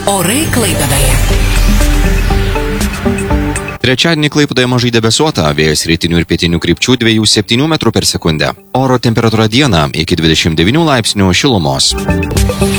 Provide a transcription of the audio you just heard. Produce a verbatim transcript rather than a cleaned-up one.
Orai Klaipėdoje. Trečiadienį Klaipėdoje mažai debesuota, vėjas rytinių ir pietinių krypčių dviejų septynių metrų per sekundę. Oro temperatūra dieną iki dvidešimt devynių laipsnių šilumos.